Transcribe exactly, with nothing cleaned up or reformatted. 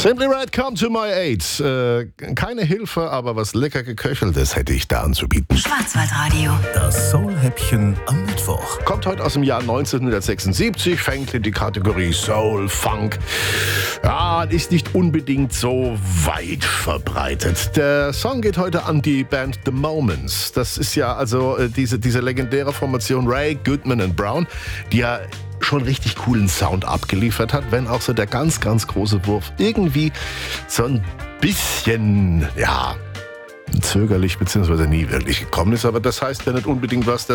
Simply Red, come to my aid. Äh, keine Hilfe, aber was lecker geköcheltes hätte ich da anzubieten. Schwarzwaldradio. Das Soul-Häppchen am Mittwoch. Kommt heute aus dem Jahr neunzehnhundertsechsundsiebzig, fängt in die Kategorie Soul, Funk. Ja, ist nicht unbedingt so weit verbreitet. Der Song geht heute an die Band The Moments. Das ist ja also äh, diese, diese legendäre Formation Ray, Goodman und Brown, die ja schon richtig coolen Sound abgeliefert hat, wenn auch so der ganz, ganz große Wurf irgendwie so ein bisschen, ja, zögerlich beziehungsweise nie wirklich gekommen ist. Aber das heißt ja nicht unbedingt was,